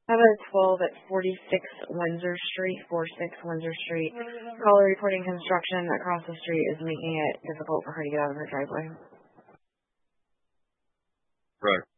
How about a 12 at 46 Windsor Street, 46 Windsor Street? Caller reporting construction across the street is making it difficult for her to get out of her driveway. Right.